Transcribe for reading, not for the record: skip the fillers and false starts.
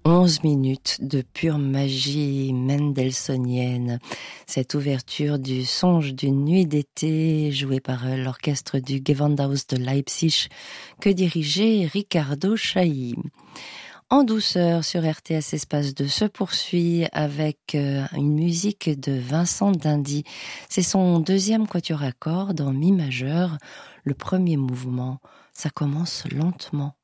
11 minutes de pure magie mendelssohnienne. Cette ouverture du Songe d'une nuit d'été, jouée par l'orchestre du Gewandhaus de Leipzig, que dirigeait Riccardo Chailly. En douceur sur RTS Espace 2 se poursuit avec une musique de Vincent d'Indy. C'est son deuxième quatuor à cordes en mi majeur. Le premier mouvement, ça commence lentement.